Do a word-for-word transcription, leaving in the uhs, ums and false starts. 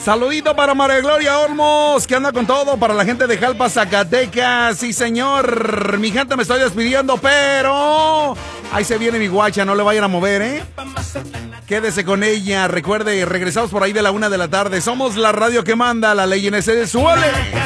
Saludito para María Gloria Olmos, que anda con todo, para la gente de Jalpa, Zacatecas. Sí, señor. Mi gente, me estoy despidiendo, pero ahí se viene mi guacha, no le vayan a mover, ¿eh? Quédese con ella. Recuerde, regresamos por ahí de la una de la tarde. Somos la radio que manda, la ley en ese de suele.